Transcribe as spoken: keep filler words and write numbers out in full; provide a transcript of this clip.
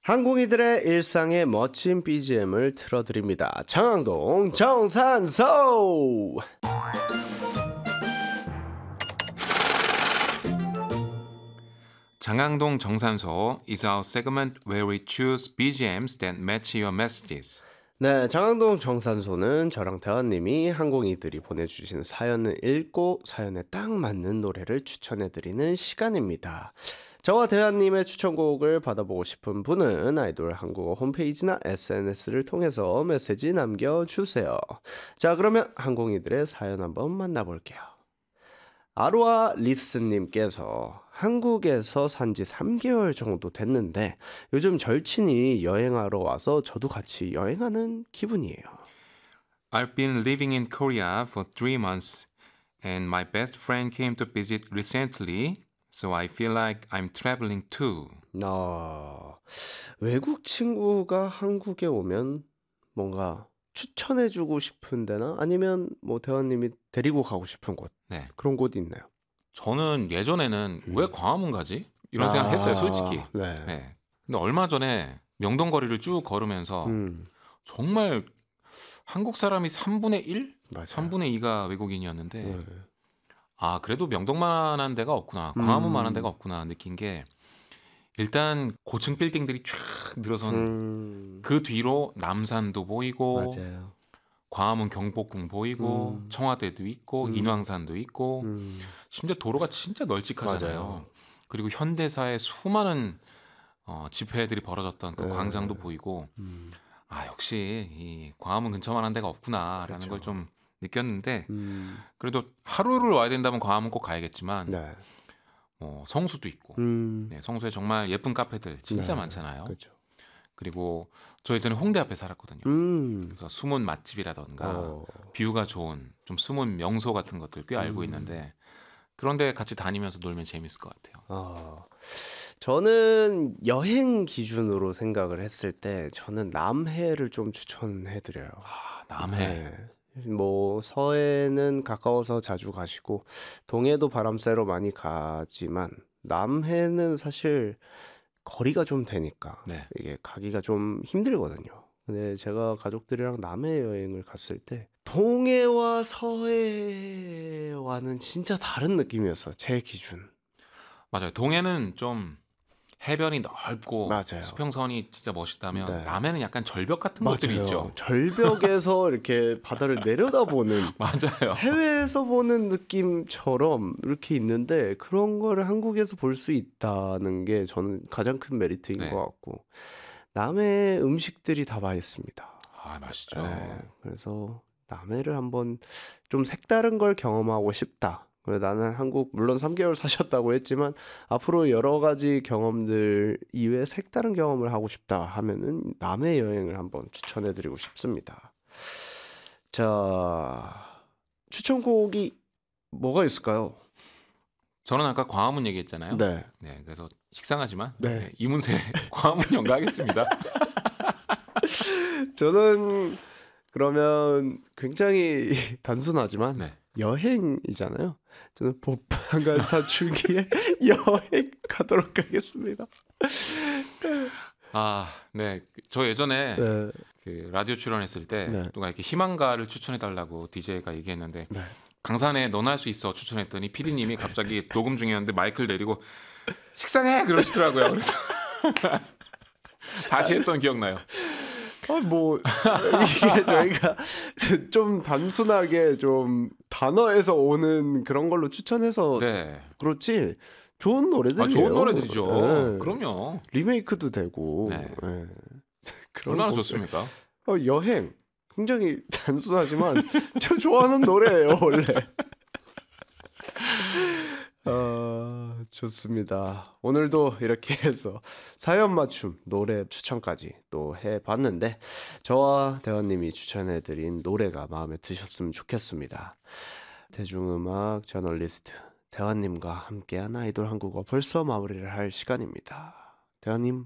항공이들의 일상에 멋진 비지엠을 틀어드립니다. 장항동 정산소. 장항동 정산소 is our segment where we choose 비지엠s that match your messages. 네, 장항동 정산소는 저랑 대화님이 항공이들이 보내주신 사연을 읽고 사연에 딱 맞는 노래를 추천해드리는 시간입니다. 저와 대화님의 추천곡을 받아보고 싶은 분은 아이돌 한국어 홈페이지나 에스엔에스를 통해서 메시지 남겨주세요. 자, 그러면 항공이들의 사연 한번 만나볼게요. 아로아 리스님께서 한국에서 산지 삼 개월 정도 됐는데 요즘 절친이 여행하러 와서 저도 같이 여행하는 기분이에요. I've been living in Korea for three months and my best friend came to visit recently, so I feel like I'm traveling too. 아, 외국 친구가 한국에 오면 뭔가 추천해주고 싶은 데나 아니면 뭐 대화님이 데리고 가고 싶은 곳, 네. 그런 곳이 있나요? 저는 예전에는 음. 왜 광화문 가지? 이런 생각 했어요, 솔직히. 네. 네. 근데 얼마 전에 명동거리를 쭉 걸으면서 음, 정말 한국 사람이 삼분의 일? 맞아요. 삼분의 이가 외국인이었는데 네. 아, 그래도 명동만한 데가 없구나. 광화문만한 음. 데가 없구나 느낀 게 일단 고층 빌딩들이 쫙 늘어선 음, 그 뒤로 남산도 보이고 맞아요. 광화문 경복궁 보이고 음. 청와대도 있고 음. 인왕산도 있고 음, 심지어 도로가 진짜 널찍하잖아요. 맞아요. 그리고 현대사의 수많은 어, 집회들이 벌어졌던 그 네. 광장도 보이고 음, 아, 역시 이 광화문 근처만한 데가 없구나라는 그렇죠. 걸 좀 느꼈는데 음, 그래도 하루를 와야 된다면 광화문 꼭 가야겠지만 네. 뭐 성수도 있고 음, 네, 성수에 정말 예쁜 카페들 진짜 네. 많잖아요. 그렇죠. 그리고 저 예전에 홍대 앞에 살았거든요. 음, 그래서 숨은 맛집이라던가 어, 뷰가 좋은 좀 숨은 명소 같은 것들 꽤 알고 음. 있는데 그런데 같이 다니면서 놀면 재밌을 것 같아요. 어, 저는 여행 기준으로 생각을 했을 때 저는 남해를 좀 추천해드려요. 아, 남해. 네. 뭐 서해는 가까워서 자주 가시고 동해도 바람 쐬러 많이 가지만 남해는 사실 거리가 좀 되니까 네. 이게 가기가 좀 힘들거든요. 근데 제가 가족들이랑 남해 여행을 갔을 때 동해와 서해와는 진짜 다른 느낌이었어요. 제 기준. 맞아요. 동해는 좀 해변이 넓고 맞아요. 수평선이 진짜 멋있다면 네. 남해는 약간 절벽 같은 것들이 맞아요. 있죠. 절벽에서 이렇게 바다를 내려다보는 맞아요. 해외에서 보는 느낌처럼 이렇게 있는데 그런 거를 한국에서 볼 수 있다는 게 저는 가장 큰 메리트인 네. 것 같고 남해 음식들이 다 맛있습니다. 아, 맛있죠. 네, 그래서 남해를 한번 좀 색다른 걸 경험하고 싶다. 그래, 나는 한국 물론 삼 개월 사셨다고 했지만 앞으로 여러 가지 경험들 이외에 색다른 경험을 하고 싶다 하면은 남해 여행을 한번 추천해드리고 싶습니다. 자, 추천곡이 뭐가 있을까요? 저는 아까 광화문 얘기했잖아요. 네, 네, 그래서 식상하지만 네. 네, 이문세 광화문 연가하겠습니다. 저는 그러면 굉장히 단순하지만 네. 여행이잖아요. 저는 보판간 사춘기에 여행 가도록 하겠습니다. 아, 네. 저 예전에 네, 그 라디오 출연했을 때 네. 누가 이렇게 희망가를 추천해 달라고 디제이가 얘기했는데 네. 강산에 넌 할 수 있어 추천했더니 피디님이 갑자기 녹음 중이었는데 마이크를 내리고 식상해 그러시더라고요. 그래서 다시 했던 기억나요. 아, 뭐 이게 저희가 좀 단순하게 좀 단어에서 오는 그런 걸로 추천해서 네. 그렇지 좋은 노래들이에요. 아, 좋은 노래들이죠. 네. 그럼요. 리메이크도 되고. 네. 네. 그런 얼마나 곡들. 좋습니까? 어, 여행 굉장히 단순하지만 저 좋아하는 노래예요 원래. 어, 좋습니다. 오늘도 이렇게 해서 사연 맞춤 노래 추천까지 또 해봤는데 저와 대화님이 추천해드린 노래가 마음에 드셨으면 좋겠습니다. 대중음악 저널리스트 대화님과 함께한 아이돌 한국어 벌써 마무리를 할 시간입니다. 대화님